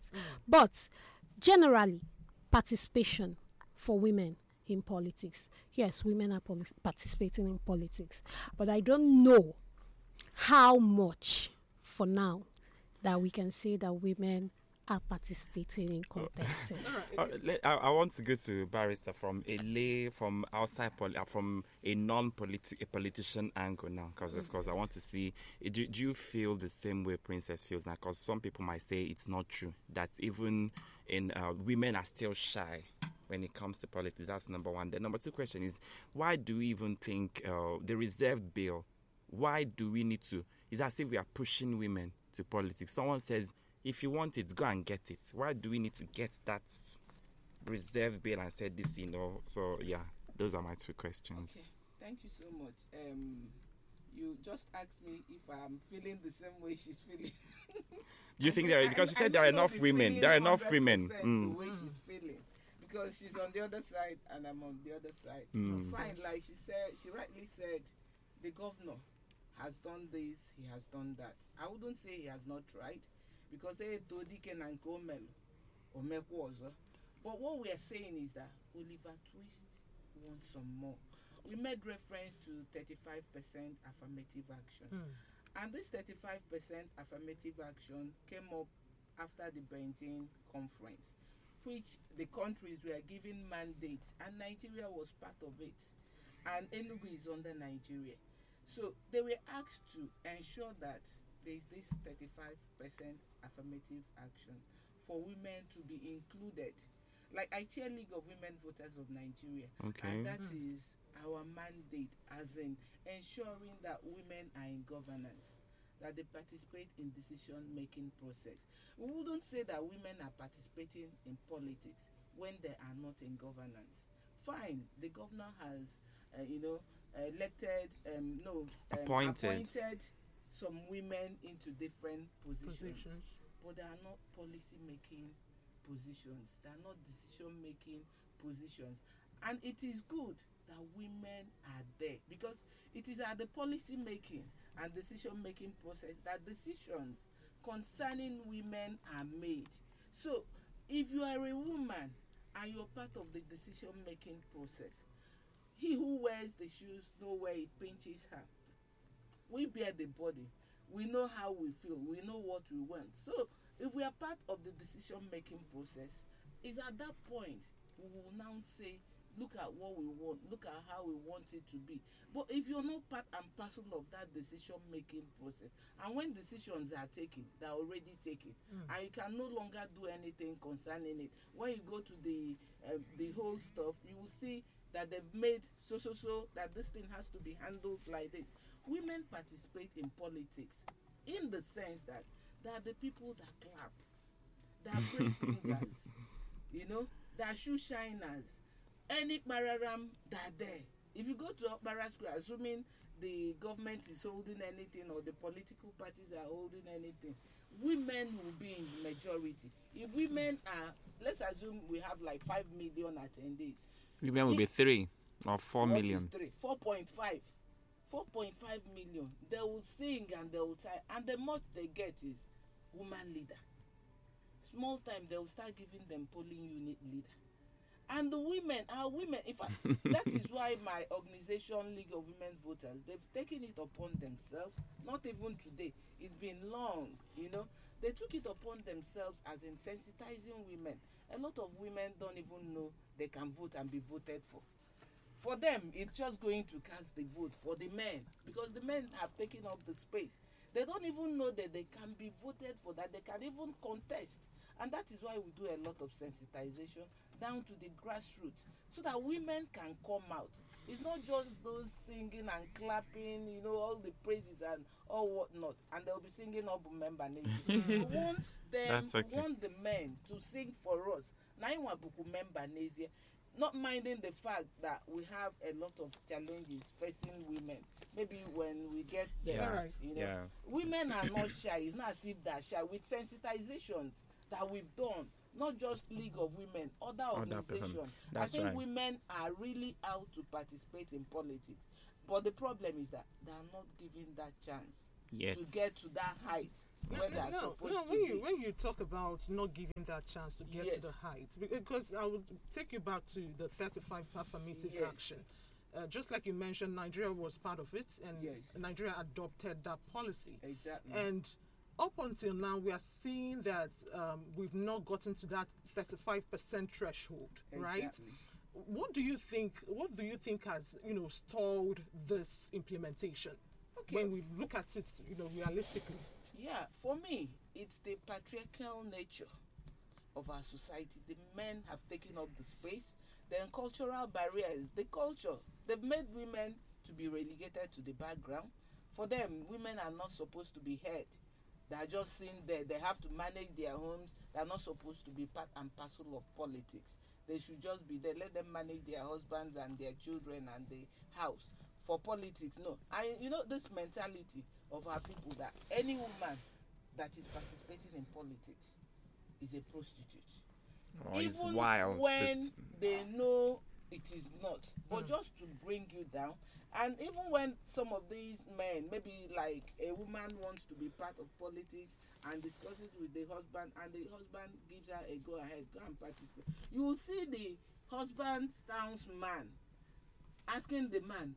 But generally, participation for women in politics. Yes, women are participating in politics, but I don't know how much for now that we can say that women are participating in contesting. I want to go to Barrister from from outside, from a politician angle now, because of course I want to see, do you feel the same way Princess feels now? Because some people might say it's not true, that even in women are still shy when it comes to politics. That's number one. The number two question is, why do we even think the reserve bill, why do we need to, it's as if we are pushing women to politics. Someone says, if you want it, go and get it. Why do we need to get that reserve bill and say this, So, yeah, those are my two questions. Okay, thank you so much. You just asked me if I'm feeling the same way she's feeling. Do you think there are, because you said there are enough women. There are enough women. The way she's feeling. Because she's on the other side and I'm on the other side. Fine, like she rightly said, the governor has done this, he has done that. I wouldn't say he has not tried, because but what we are saying is that Oliver Twist wants some more. We made reference to 35% affirmative action. And this 35% affirmative action came up after the Beijing conference, which the countries were given mandates, and Nigeria was part of it. And Enugu is under Nigeria. So they were asked to ensure that there is this 35% affirmative action for women to be included. Like, I chair League of Women Voters of Nigeria. Okay. And that is our mandate, as in ensuring that women are in governance, that they participate in decision-making process. We wouldn't say that women are participating in politics when they are not in governance. Fine, the governor has, appointed some women into different positions. But they are not policy-making positions. They are not decision-making positions. And it is good that women are there, because it is at the policy-making and decision-making process that decisions concerning women are made. So, if you are a woman and you're part of the decision-making process, he who wears the shoes knows where it pinches her. We bear the body. We know how we feel. We know what we want. So, if we are part of the decision-making process, it's at that point we will now say, look at what we want, look at how we want it to be. But if you're not part and parcel of that decision-making process, and when decisions are taken, they're already taken, and you can no longer do anything concerning it. When you go to the whole stuff, you will see that they've made so that this thing has to be handled like this. Women participate in politics in the sense that they are the people that clap, they are praise singers, they are shoe shiners. Any Bararam, they are there. If you go to Okpara Square, assuming the government is holding anything or the political parties are holding anything, women will be in majority. If women are, let's assume we have like 5 million attendees. Women will be 3 or 4 million. 4.5 million. They will sing and they will tie, and the much they get is woman leader. Small time they will start giving them polling unit leader. And the women are women. In fact, that is why my organization, League of Women Voters, they've taken it upon themselves, not even today, it's been long, They took it upon themselves as in sensitizing women. A lot of women don't even know they can vote and be voted for. For them, it's just going to cast the vote. For the men, because the men have taken up the space, they don't even know that they can be voted for, that they can even contest. And that is why we do a lot of sensitization down to the grassroots, so that women can come out. It's not just those singing and clapping, all the praises and all whatnot, and they'll be singing up member names. We want them, we want the men to sing for us. Not minding the fact that we have a lot of challenges facing women. Maybe when we get there, women are not shy. It's not as if they're shy. With sensitizations that we've done, not just League of Women, other organizations. I think women are really out to participate in politics. But the problem is that they are not given that chance. Yet. to get to that height where they are supposed to when be. when you talk about not giving that chance to get to the heights, because I would take you back to the 35 affirmative action. Just like you mentioned, Nigeria was part of it, and Nigeria adopted that policy. Exactly. And up until now, we are seeing that we've not gotten to that 35% threshold, right? What do you think? What do you think has stalled this implementation? Okay. When we look at it, realistically. Yeah, for me, it's the patriarchal nature of our society. The men have taken up the space. Then cultural barriers, the culture, they've made women to be relegated to the background. For them, women are not supposed to be heard. They are just seen there. They have to manage their homes. They are not supposed to be part and parcel of politics. They should just be there. Let them manage their husbands and their children and the house. For politics, no. And this mentality of our people that any woman that is participating in politics is a prostitute. Oh, even it's wild. When they know it is not, but just to bring you down. And even when some of these men, maybe like a woman wants to be part of politics and discusses with the husband, and the husband gives her a go ahead, go and participate, you will see the husband stance man asking the man,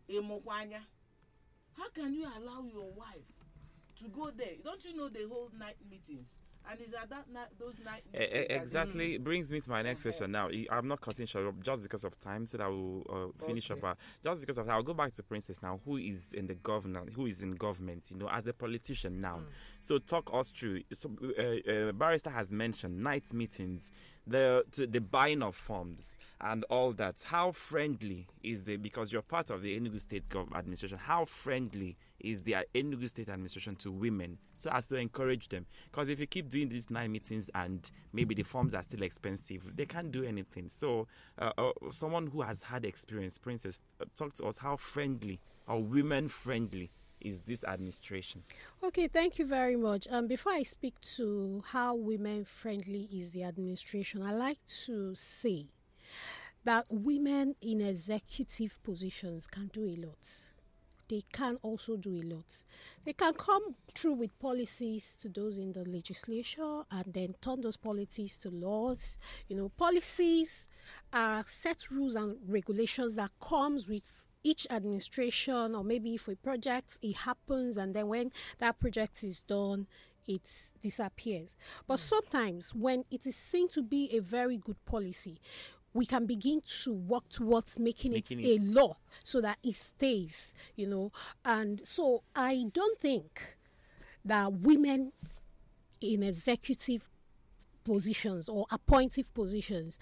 how can you allow your wife to go there? Don't you know they hold night meetings? And is at those night meetings exactly brings me to my next question. Now, I'm not cutting short just because of time, so that I will finish up. Just because of that, I'll go back to Princess now, who is in government, as a politician now. So talk us through. So, Barrister has mentioned night meetings, the buying of forms and all that. How friendly is because you're part of the Enugu State administration, how friendly is the Enugu State administration to women so as to encourage them? Because if you keep doing these night meetings and maybe the forms are still expensive, they can't do anything. So someone who has had experience, Princess, talk to us, how friendly or women friendly is this administration? Okay, thank you very much. Before I speak to how women friendly is the administration, I like to say that women in executive positions can do a lot. They can also do a lot. They can come through with policies to those in the legislature and then turn those policies to laws. Policies are set rules and regulations that comes with each administration, or maybe if a project, it happens, and then when that project is done, it disappears. But sometimes when it is seen to be a very good policy, we can begin to work towards making it a law so that it stays, And so I don't think that women in executive positions or appointive positions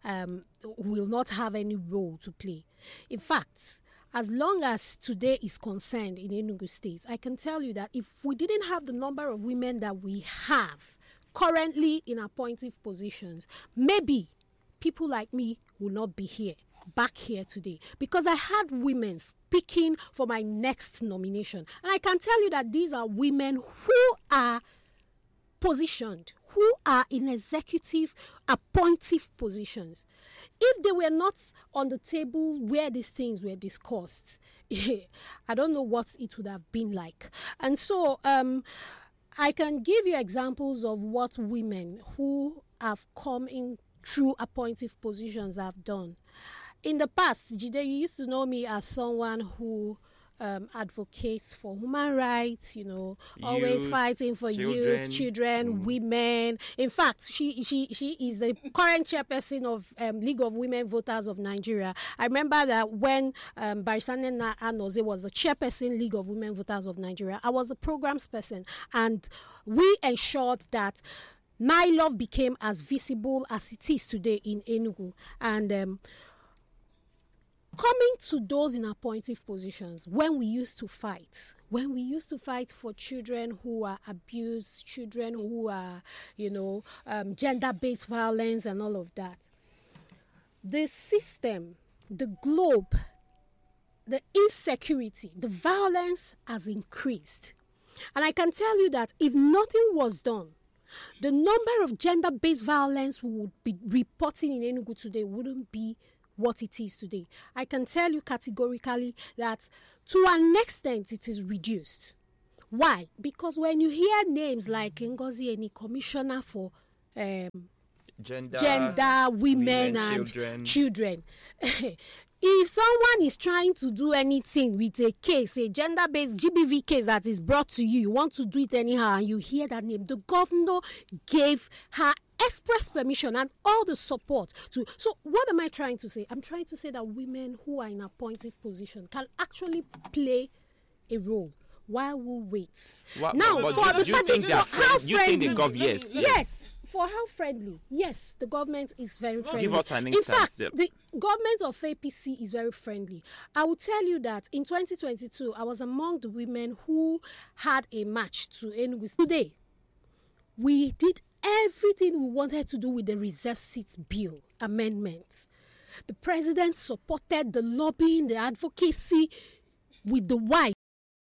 will not have any role to play. In fact, as long as today is concerned in Enugu State, I can tell you that if we didn't have the number of women that we have currently in appointive positions, maybe people like me will not be back here today, because I had women speaking for my next nomination. And I can tell you that these are women who are positioned, who are in executive appointive positions. If they were not on the table where these things were discussed, I don't know what it would have been like. And so I can give you examples of what women who have come in through appointive positions have done. In the past, Jide, you used to know me as someone who advocates for human rights, always fighting for youth, children, women. In fact, she is the current chairperson of League of Women Voters of Nigeria. I remember that when Barrister Nena Anoze was the chairperson, League of Women Voters of Nigeria, I was the programs person, and we ensured that NILOV became as visible as it is today in Enugu. And coming to those in appointive positions, when we used to fight for children who are abused, children who are, gender-based violence and all of that, the system, the globe, the insecurity, the violence has increased. And I can tell you that if nothing was done, the number of gender-based violence we would be reporting in Enugu today wouldn't be what it is today. I can tell you categorically that to an extent it is reduced. Why? Because when you hear names like Ngozi Eni, commissioner for gender, women and children. If someone is trying to do anything with a case, a gender-based GBV case that is brought to you, you want to do it anyhow, and you hear that name, the governor gave her express permission and all the support to. So what am I trying to say? I'm trying to say that women who are in appointive position can actually play a role. Why we wait? Now, for the for how friendly? Yes, the government is very friendly. Give us an instance. In fact, the government of APC is very friendly. I will tell you that in 2022, I was among the women who had a march to end with. Today, we did everything we wanted to do with the reserve seats bill amendments. The president supported the lobbying, the advocacy with the wife.